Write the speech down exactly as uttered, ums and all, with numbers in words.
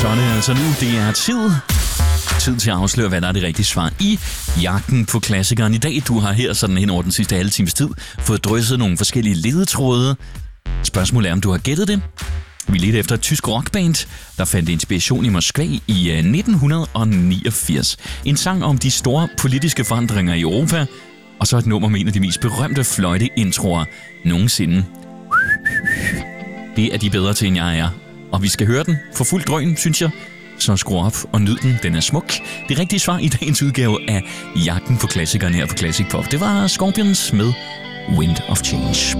Så er det altså nu, det er tid. Tid til at afsløre, hvad der er det rigtige svar i jagten på klassikeren i dag. Du har her sådan hen over den sidste halve times tid fået drysset nogle forskellige ledetråde. Spørgsmålet er, om du har gættet det. Vi ledte efter et tysk rockband, der fandt inspiration i Moskva i nitten niogfirs. En sang om de store politiske forandringer i Europa, og så et nummer med en af de mest berømte fløjteintroer nogensinde. Det er de bedre til, end jeg er. Og vi skal høre den for fuld drøn, synes jeg. Så skru op og nyd den. Den er smuk. Det rigtige svar i dagens udgave af Jagten på klassikeren her på Classic Pop, det var Scorpions med Wind of Change.